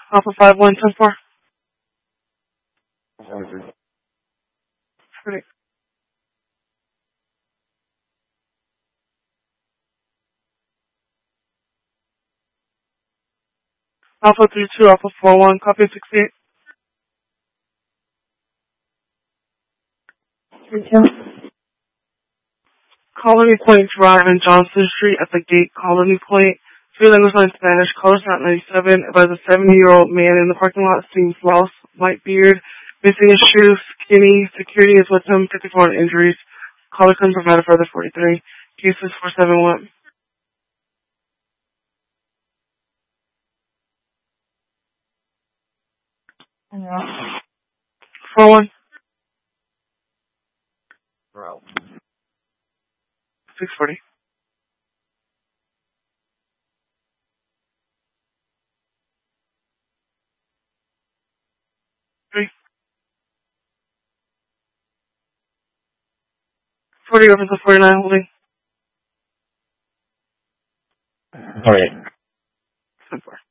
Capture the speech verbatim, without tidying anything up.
Alpha five one ten four. Ready. Alpha three two, Alpha four one, copy sixty-eight. three two. Colony Point Drive and Johnson Street at the gate, Colony Point. Three language line Spanish, colors not ninety-seven. About a seventy-year-old man in the parking lot, seems lost, white beard, missing his shoes, skinny. Security is with him, fifty-four injuries. Caller can provide a further forty-three. Cases four seven one. four one. Bro. six forty. Three. forty over to forty-nine holding. Alright. ten four.